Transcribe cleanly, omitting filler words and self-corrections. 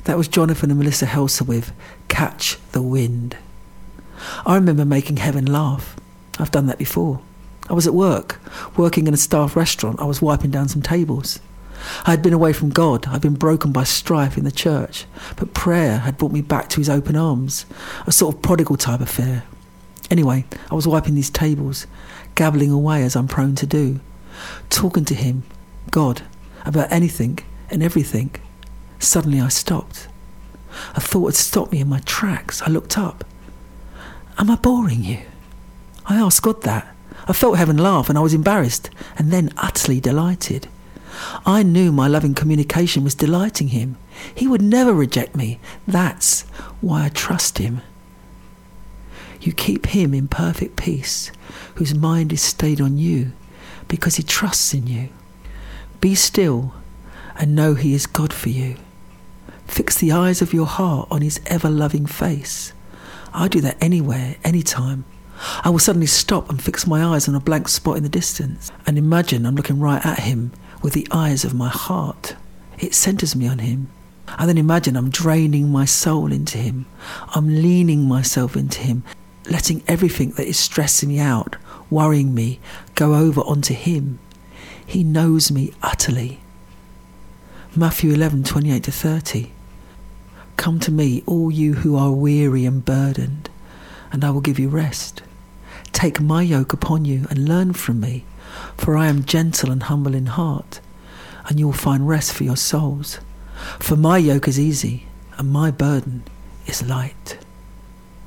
That was Jonathan and Melissa Helser with Catch the Wind. I remember making heaven laugh. I've done that before. I was at work, working in a staff restaurant. I was wiping down some tables. I had been away from God. I'd been broken by strife in the church. But prayer had brought me back to his open arms, a sort of prodigal type affair. Anyway, I was wiping these tables, gabbling away as I'm prone to do, talking to him, God, about anything and everything. Suddenly I stopped. A thought had stopped me in my tracks. I looked up. Am I boring you? I asked God that. I felt heaven laugh and I was embarrassed and then utterly delighted. I knew my loving communication was delighting him. He would never reject me. That's why I trust him. You keep him in perfect peace, whose mind is stayed on you because he trusts in you. Be still and know he is God for you. Fix the eyes of your heart on his ever-loving face. I do that anywhere, anytime. I will suddenly stop and fix my eyes on a blank spot in the distance and imagine I'm looking right at him with the eyes of my heart. It centres me on him. I then imagine I'm draining my soul into him. I'm leaning myself into him, letting everything that is stressing me out, worrying me, go over onto him. He knows me utterly. Matthew 11:28-30. Come to me, all you who are weary and burdened, and I will give you rest. Take my yoke upon you and learn from me, for I am gentle and humble in heart, and you will find rest for your souls. For my yoke is easy, and my burden is light.